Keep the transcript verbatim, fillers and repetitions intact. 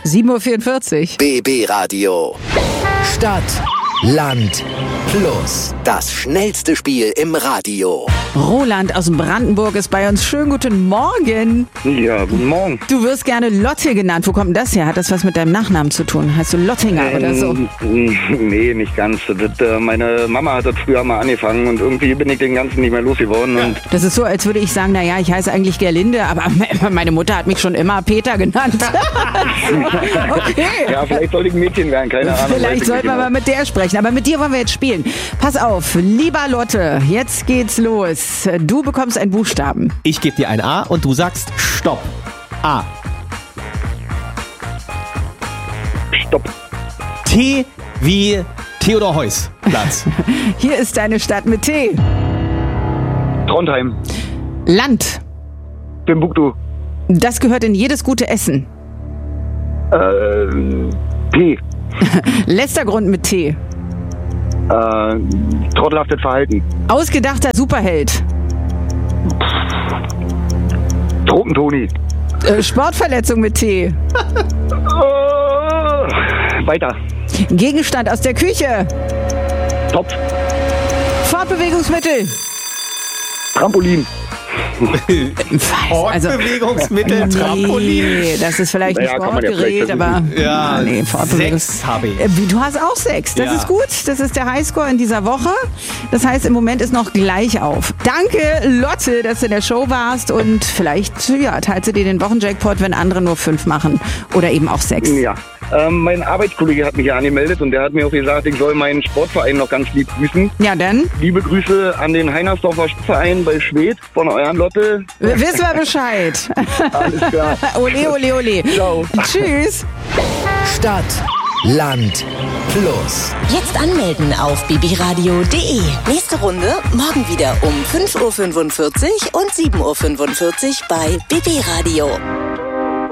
sieben Uhr vierundvierzig. B B Radio. Stadt, Land, Plus. Das schnellste Spiel im Radio. Roland aus Brandenburg ist bei uns. Schönen guten Morgen. Ja, guten Morgen. Du wirst gerne Lotte genannt. Wo kommt denn das her? Hat das was mit deinem Nachnamen zu tun? Heißt du Lottinger ähm, oder so? Nee, nicht ganz. Das, äh, meine Mama hat das früher mal angefangen und irgendwie bin ich den Ganzen nicht mehr losgeworden. Ja. Und Das ist so, als würde ich sagen, naja, ich heiße eigentlich Gerlinde, aber meine Mutter hat mich schon immer Peter genannt. Okay. Ja, vielleicht sollte ich ein Mädchen werden, keine Ahnung. Vielleicht sollten wir mal mit der sprechen, aber mit dir wollen wir jetzt spielen. Pass auf, lieber Lotte, jetzt geht's los. Du bekommst einen Buchstaben. Ich gebe dir ein A und du sagst Stopp. A. Stopp. T wie Theodor Heuss. Platz. Hier ist deine Stadt mit T. Trondheim. Land. Timbuktu. Das gehört in jedes gute Essen. Äh, P. Letzter Grund mit T. Äh, trottelhaftes Verhalten. Ausgedachter Superheld. Tropentoni. Äh, Sportverletzung mit T. Oh, weiter. Gegenstand aus der Küche. Topf. Fortbewegungsmittel. Trampolin. Fortbewegungsmittel, also, Trampolin. Nee, das ist vielleicht ein Naja, kann man ja Sportgerät, vielleicht aber Ja, nee, Fortbewegungs- sechs habe ich. Äh, Du hast auch sechs. Das Ja. ist gut. Das ist der Highscore in dieser Woche. Das heißt, im Moment ist noch gleich auf. Danke, Lotte, dass du in der Show warst. Und vielleicht ja, teilst du dir den Wochenjackpot, wenn andere nur fünf machen. Oder eben auch sechs. Ja. Ähm, mein Arbeitskollege hat mich hier angemeldet und der hat mir auch gesagt, ich soll meinen Sportverein noch ganz lieb grüßen. Ja, dann Liebe Grüße an den Heinersdorfer Verein bei Schwedt von euren Lotte. w- wissen wir Bescheid. Alles klar. Ole, ole, ole. Ciao. Tschüss. Stadt, Land, Plus. Jetzt anmelden auf b b radio punkt d e. Nächste Runde morgen wieder um fünf Uhr fünfundvierzig und sieben Uhr fünfundvierzig bei B B Radio.